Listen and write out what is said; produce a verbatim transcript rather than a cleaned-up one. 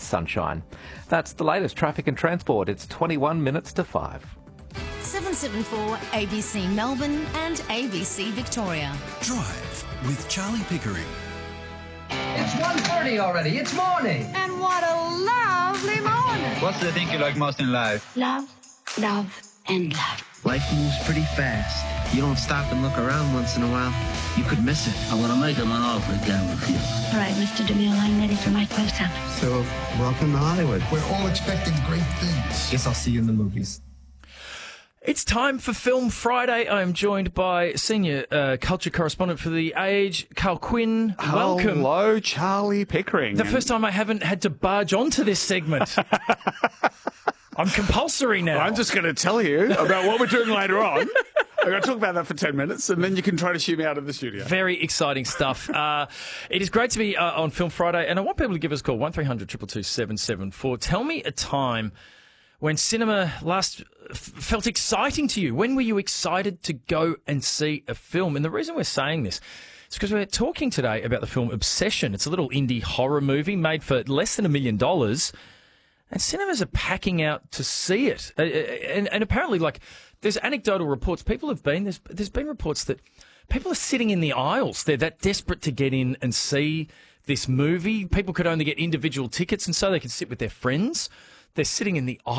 sunshine. That's the latest traffic and transport. It's twenty-one minutes to five. seven seven four A B C Melbourne and A B C Victoria. Drive with Charlie Pickering. It's one thirty already. It's morning. And what a lovely morning. What's the thing you like most in life? Love, love, and love. Life moves pretty fast. You don't stop and look around once in a while, you could miss it. I'm gonna make him an offer again with you. All right, Mister DeMille, I'm ready for my close-up. So, welcome to Hollywood. We're all expecting great things. Guess I'll see you in the movies. It's time for Film Friday. I'm joined by senior uh, culture correspondent for The Age, Carl Quinn. Welcome. Hello, Charlie Pickering. The first time I haven't had to barge onto this segment. I'm compulsory now. I'm just going to tell you about what we're doing later on. I'm going to talk about that for ten minutes, and then you can try to shoo me out of the studio. Very exciting stuff. Uh, it is great to be uh, on Film Friday, and I want people to give us a call, one three hundred two two two seven seven four. Tell me a time when cinema last f- felt exciting to you. When were you excited to go and see a film? And the reason we're saying this is because we're talking today about the film Obsession. It's a little indie horror movie made for less than a million dollars. And cinemas are packing out to see it. Uh, and, and apparently, like, there's anecdotal reports. People have been, there's, there's been reports that people are sitting in the aisles. They're that desperate to get in and see this movie. People could only get individual tickets, and so they can sit with their friends. They're sitting in the aisle.